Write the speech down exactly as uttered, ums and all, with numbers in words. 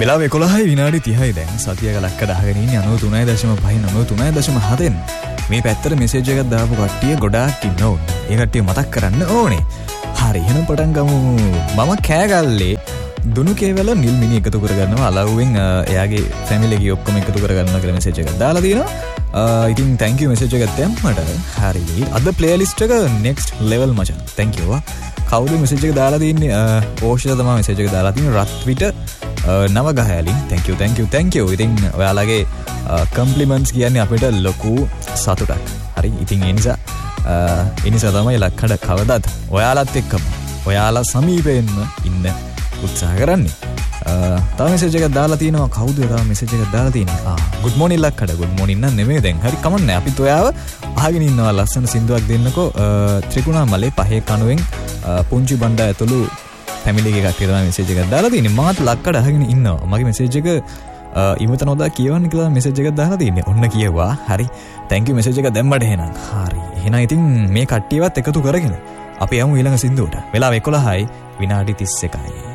වෙලාව එකොළහයි විනාඩි තිහයි දැන් සතියක ලක්ක දහගෙන ඉන්නේ අනූ තුනයි දශම පහ අනූ තුනයි දශම හතෙන් මේ පැත්තට මෙසේජ් එකක් දාපු කට්ටිය ගොඩාක් ඉන්නවා. ඒ කට්ටිය මතක් කරන්න ඕනේ. හරි එහෙනම් පටන් ගමු. මම කෑගල්ලේ දුනු කේවල නිල් මිනි එකතු කරගන්නවා අලව්වෙන් එයාගේ ෆැමිලි එකේ ඔක්කොම එකතු කරගන්නවා කියලා මෙසේජ් එකක් දාලා තියෙනවා. ඉතින් thank you මෙසේජ් එකක් දැම්මට. හරි. අද ප්ලේලිස්ට් එක next level මචං. thank you. කවුද මෙසේජ් එක දාලා තින්නේ? ඕෂිත තමයි මෙසේජ් එක දාලා තින්නේ. රත්විට නවගහයලින් thank you thank you thank you. ඉතින් ඔයාලගේ කම්ප්ලිමන්ට්ස් කියන්නේ අපිට ලොකු සතුටක්. හරි. ඉතින් ඒ නිසා ඒ නිසා තමයි ලක්කඩ කවදාත් ඔයාලත් එක්කම ඔයාලා සමීපයෙන්ම ඉන්න උත්සාහ කරන්නේ. තව මෙසේජ් එකක් දාලා තිනවා. කවුද තව මෙසේජ් එකක් දාලා තින්නේ? ආ good morning ලක්කඩ. good morning නම් නෙමෙයි දැන්. හරි කමන්නේ. අපිත් ඔයාව අහගෙන ඉන්නවා. ලස්සන සින්දුවක් දෙන්නකෝ. ත්‍රිකුණාමලේ පහේ කණුවෙන් පුංචි බණ්ඩා ඇතුළු ෆැමිලි එකක් කියලා මෙසේජ් එකක් දාලා තින්නේ. මාත් ලක්කඩ අහගෙන ඉන්නවා. මගේ මෙසේජ් එක ඉවත නොදා කියවන්න කියලා මෙසේජ් එකක් දාලා තින්නේ. ඔන්න කියෙව්වා. හරි. thank you මෙසේජ් එක දැම්මට එහෙනම්. හරි. එහෙනම් ඉතින් මේ කට්ටියවත් එකතු කරගෙන අපි යමු ඊළඟ සින්දුවට. වෙලාව එකොළහයි විනාඩි තිස් එකයි.